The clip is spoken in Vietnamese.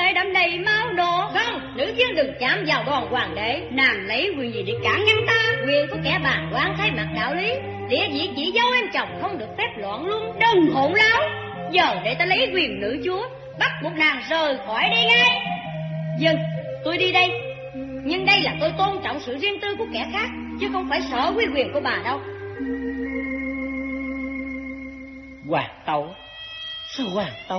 thể đẫm đầy máu đổ. Không, nữ tiên đừng chạm vào đoàn hoàng đế. Nàng lấy quyền gì để cản ngăn ta? Quyền của kẻ bàn quan thay mặt đạo lý. Địa vị chỉ dấu em chồng không được phép loạn luân. Đừng hỗn láo. Giờ để ta lấy quyền nữ chúa, bắt buộc nàng rời khỏi đây ngay. Dân, tôi đi đây. Nhưng đây là tôi tôn trọng sự riêng tư của kẻ khác, chứ không phải sợ quy quyền của bà đâu. Hoàng tẩu, sao hoàng tẩu